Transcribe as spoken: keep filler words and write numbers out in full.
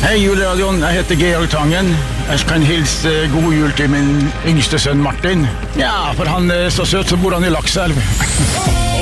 Hei, juleradioen. Jeg heter Georg Tangen. Jeg kan hilse god jul til min yngste sønn Martin. Ja, for han er så søt, så bor han i Lakselv.